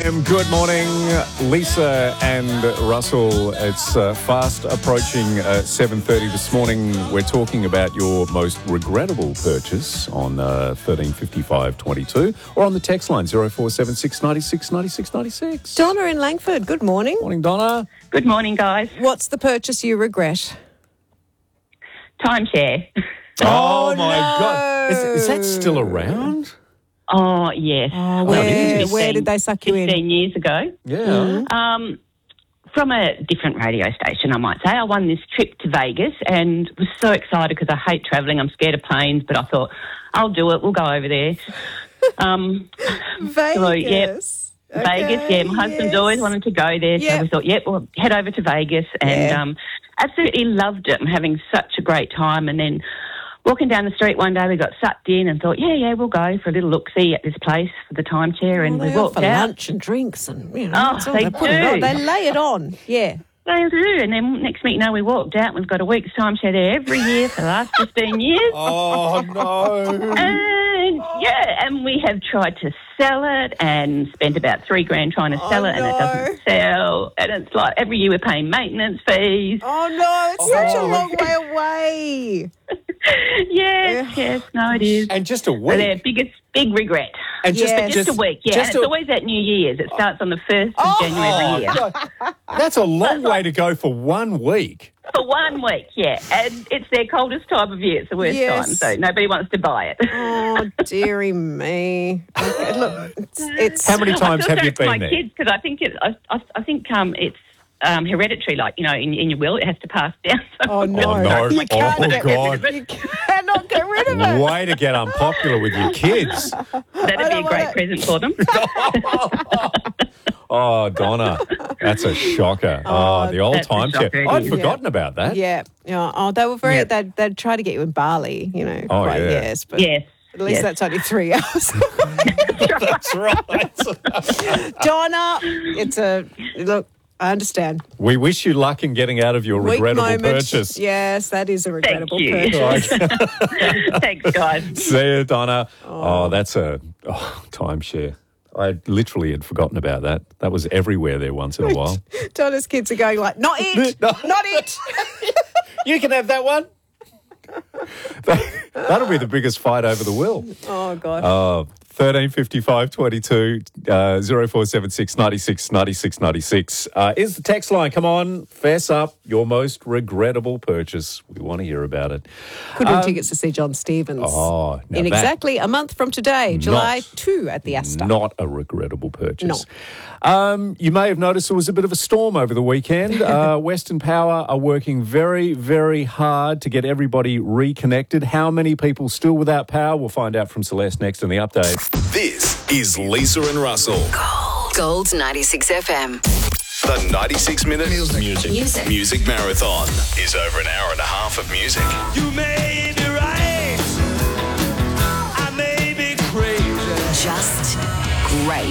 a.m. Good morning, Lisa and Russell. It's fast approaching 7:30 this morning. We're talking about your most regrettable purchase on 135522 or on the text line 0476 96 96 96. Donna in Langford, good morning. Morning, Donna. Good morning, guys. What's the purchase you regret? Timeshare. Oh my no. God. Is that still around? Oh, yes. Oh, where did they suck you in? 15 years ago. Yeah. From a different radio station, I might say. I won this trip to Vegas and was so excited because I hate travelling. I'm scared of planes, but I thought, I'll do it. We'll go over there. Vegas. So, yep. Okay, Vegas, yeah. My husband's always wanted to go there, so we thought, we'll head over to Vegas. And absolutely loved it. I'm having such a great time. And then walking down the street one day, we got sucked in and thought, we'll go for a little look-see at this place for the timeshare. And we walked offer out. lunch and drinks and, they they put it on. They lay it on, yeah. They do. And then next week, we walked out and we've got a week's timeshare there every year for the last 15 years. Oh, no. And we have tried to sell it and spent about $3,000 trying to sell it, and it doesn't sell. And it's like every year we're paying maintenance fees. Oh, no, it's such a long way away. Yes, no, it is. And just a week. So their big regret. And just a week, and it's always at New Year's. It starts on the 1st of January every year. God. That's a long way to go for 1 week. For 1 week, yeah. And it's their coldest time of year. It's the worst time, so nobody wants to buy it. Oh, dearie me. Okay, look, it's How many times have you been my there? kids, because I think it's hereditary. Like, in your will, it has to pass down. So Oh, no. Oh, no. You can't Oh, get God. rid of it. You cannot get rid of it. Way to get unpopular with your kids. That'd be a great present for them. Oh, Donna, that's a shocker. Oh, the old that's a timeshare. shocker, I'd yeah. forgotten about that. Yeah. Oh, they were very, they'd try to get you in Bali, Oh, quite, yeah. yes. But Yes. at least that's only 3 hours. That's right. Donna, look, I understand. We wish you luck in getting out of your Weak regrettable moment. purchase. Yes, that is a regrettable you. purchase. Thanks, guys. See you, Donna. Oh, that's a timeshare. I literally had forgotten about that. That was everywhere there once in a while. Donna's kids are going like, not it, not it. You can have that one. That'll be the biggest fight over the will. Oh, gosh. 135522 0476 96 96 96 is the text line. Come on, fess up your most regrettable purchase. We want to hear about it. Could win tickets to see John Stevens now in exactly a month from today, July 2 at the Astor. Not a regrettable purchase. No. You may have noticed there was a bit of a storm over the weekend. Western Power are working very, very hard to get everybody reconnected. How many people still without power? We'll find out from Celeste next in the update. This is Lisa and Russell. Gold 96 FM. The 96-minute music marathon is over an hour and a half of music. You made